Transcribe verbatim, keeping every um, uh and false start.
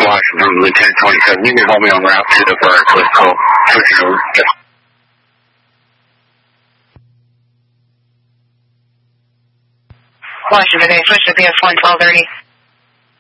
Washington, Lieutenant twenty-seven. You can hold me on route to the Burke. Let's go. Switch over. Washington, switch to B S one twelve thirty.